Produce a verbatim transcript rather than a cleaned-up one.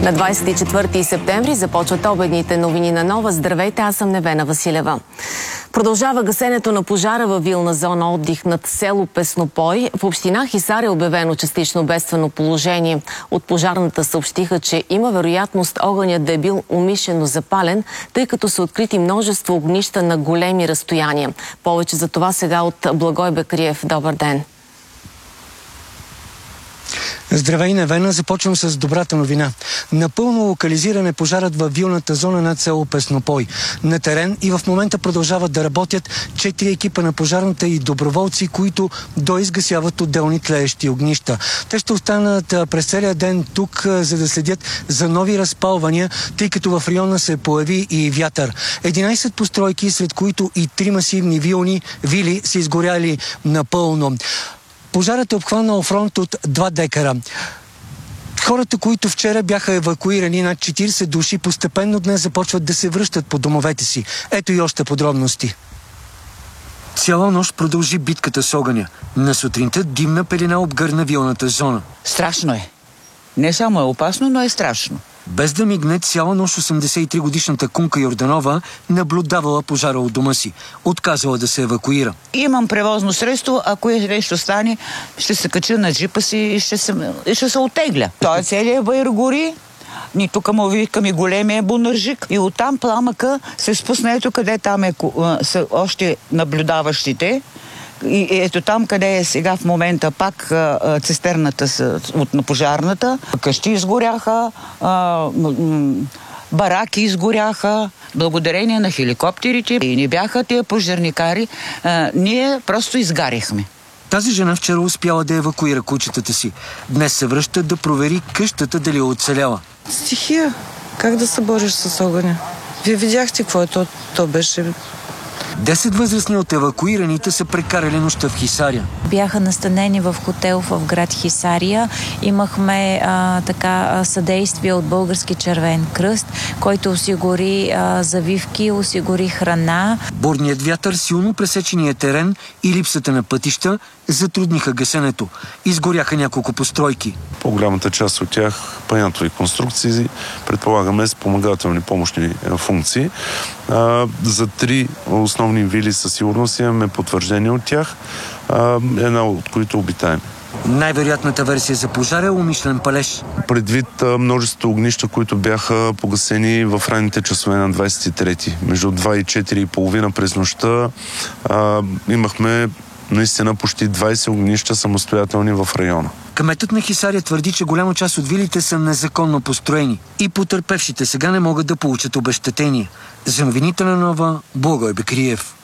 На двадесет и четвърти септември започват обедните новини на Нова. Здравейте, аз съм Невена Василева. Продължава гасенето на пожара във вилна зона отдих над село Песнопой. В община Хисар е обявено частично бедствено положение. От пожарната съобщиха, че има вероятност огънят да е бил умишлено запален, тъй като са открити множество огнища на големи разстояния. Повече за това сега от Благой Бекриев. Добър ден! Здравей, Невена. Започвам с добрата новина. Напълно локализиран е пожарът във вилната зона над село Песнопой. На терен и в момента продължават да работят четири екипа на пожарната и доброволци, които доизгасяват отделни тлеещи огнища. Те ще останат през целия ден тук, за да следят за нови разпалвания, тъй като в района се появи и вятър. единадесет постройки, сред които и три масивни вилни вили, са изгоряли напълно. Пожарът е обхванал фронт от два декара. Хората, които вчера бяха евакуирани, над четиридесет души, постепенно днес започват да се връщат по домовете си. Ето и още подробности. Цяла нощ продължи битката с огъня. На сутринта димна пелена обгърна вилната зона. Страшно е. Не само е опасно, но е страшно. Без да мигне, цяла нощ осемдесет и три годишната Кунка Йорданова наблюдавала пожара от дома си. Отказала да се евакуира. Имам превозно средство, ако е нещо стане, ще се кача на джипа си и ще се, и ще се отегля. Той целият байр гори. Ни тук му викаме големия бунържик. И оттам пламъка се спусна, ето къде там е, са още наблюдаващите. И ето там, къде е сега в момента пак а, цистерната с, от на пожарната. Къщи изгоряха, а, бараки изгоряха, благодарение на хеликоптерите. И не бяха тия пожарникари. А, ние просто изгаряхме. Тази жена вчера успяла да евакуира кучетата си. Днес се връща да провери къщата дали е оцеляла. Стихия. Как да се бориш с огъня? Вие видяхте какво е то, то беше... Десет възрастни от евакуираните са прекарали нощта в Хисаря. Бяха настанени в хотел в град Хисария. Имахме а, така съдействие от Български червен кръст, който осигури а, завивки, осигури храна. Бурният вятър, силно пресечения терен и липсата на пътища затрудниха гасенето. Изгоряха няколко постройки. По-голямата част от тях панятови конструкции, предполагаме спомагателни помощни функции. А, за три основни вили със сигурност имаме потвърждение от тях, а, една от които обитаеми. Най-вероятната версия за пожара е умишлен палеж. Предвид а, множество огнища, които бяха погасени в ранните часове на двадесет и трети, между два и четири и половина през нощта, а, имахме наистина почти двадесет огнища самостоятелни в района. Кметът на Хисаря твърди, че голяма част от вилите са незаконно построени и потърпевшите сега не могат да получат обезщетение. За новините на Нова, Благой Бекриев.